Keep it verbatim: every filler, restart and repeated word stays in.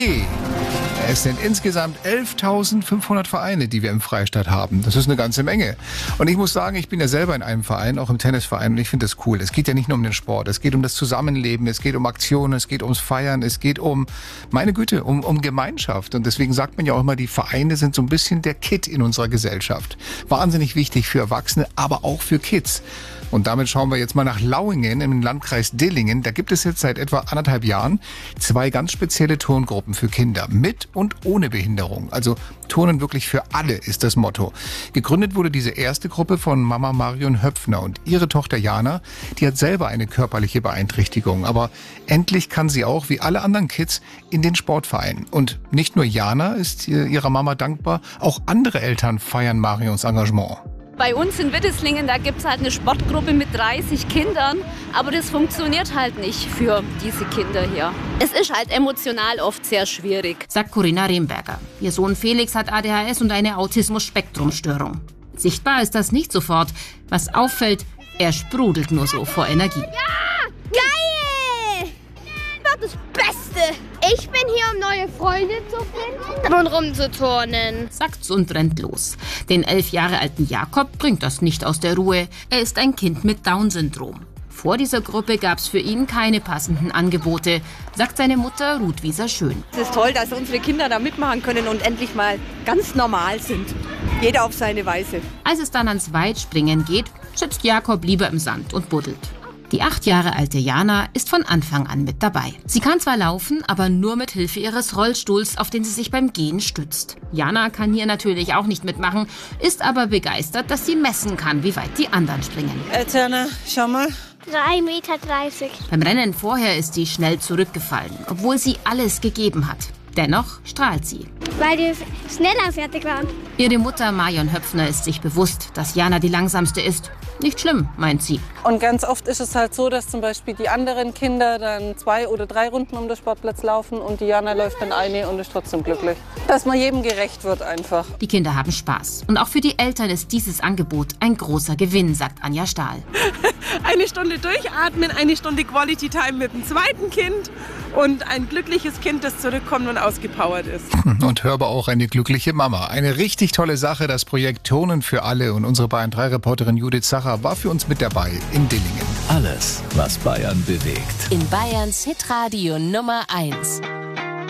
Es sind insgesamt elftausendfünfhundert Vereine, die wir im Freistaat haben. Das ist eine ganze Menge. Und ich muss sagen, ich bin ja selber in einem Verein, auch im Tennisverein, und ich finde das cool. Es geht ja nicht nur um den Sport, es geht um das Zusammenleben, es geht um Aktionen, es geht ums Feiern, es geht um, meine Güte, um, um Gemeinschaft. Und deswegen sagt man ja auch immer, die Vereine sind so ein bisschen der Kit in unserer Gesellschaft. Wahnsinnig wichtig für Erwachsene, aber auch für Kids. Und damit schauen wir jetzt mal nach Lauingen im Landkreis Dillingen. Da gibt es jetzt seit etwa anderthalb Jahren zwei ganz spezielle Turngruppen für Kinder mit und ohne Behinderung. Also Turnen wirklich für alle ist das Motto. Gegründet wurde diese erste Gruppe von Mama Marion Höpfner und ihre Tochter Jana, die hat selber eine körperliche Beeinträchtigung. Aber endlich kann sie auch, wie alle anderen Kids, in den Sportverein. Und nicht nur Jana ist ihrer Mama dankbar, auch andere Eltern feiern Marions Engagement. Bei uns in Witteslingen, da gibt es halt eine Sportgruppe mit dreißig Kindern, aber das funktioniert halt nicht für diese Kinder hier. Es ist halt emotional oft sehr schwierig, sagt Corinna Remberger. Ihr Sohn Felix hat A D H S und eine Autismus-Spektrum-Störung. Sichtbar ist das nicht sofort. Was auffällt, er sprudelt nur so vor Energie. Ja! Geil! Das Beste! Ich bin hier, um neue Freunde zu finden und rumzuturnen, sagt's und rennt los. Den elf Jahre alten Jakob bringt das nicht aus der Ruhe. Er ist ein Kind mit Down-Syndrom. Vor dieser Gruppe gab's für ihn keine passenden Angebote, sagt seine Mutter Ruth Wieser-Schön. Es ist toll, dass unsere Kinder da mitmachen können und endlich mal ganz normal sind. Jeder auf seine Weise. Als es dann ans Weitspringen geht, sitzt Jakob lieber im Sand und buddelt. Die acht Jahre alte Jana ist von Anfang an mit dabei. Sie kann zwar laufen, aber nur mit Hilfe ihres Rollstuhls, auf den sie sich beim Gehen stützt. Jana kann hier natürlich auch nicht mitmachen, ist aber begeistert, dass sie messen kann, wie weit die anderen springen. Äh, Jana, schau mal. drei Meter dreißig. Beim Rennen vorher ist sie schnell zurückgefallen, obwohl sie alles gegeben hat. Dennoch strahlt sie. Weil die schneller fertig waren. Ihre Mutter Marion Höpfner ist sich bewusst, dass Jana die langsamste ist. Nicht schlimm, meint sie. Und ganz oft ist es halt so, dass zum Beispiel die anderen Kinder dann zwei oder drei Runden um den Sportplatz laufen und die Jana läuft dann eine und ist trotzdem glücklich. Dass man jedem gerecht wird einfach. Die Kinder haben Spaß. Und auch für die Eltern ist dieses Angebot ein großer Gewinn, sagt Anja Stahl. Eine Stunde durchatmen, eine Stunde Quality Time mit dem zweiten Kind und ein glückliches Kind, das zurückkommt und ausgepowert ist. Und hörbar auch eine glückliche Mama. Eine richtig tolle Sache, das Projekt Turnen für alle. Und unsere Bayern drei Reporterin Judith Zacher war für uns mit dabei in Dillingen. Alles, was Bayern bewegt. In Bayerns Hitradio Nummer eins.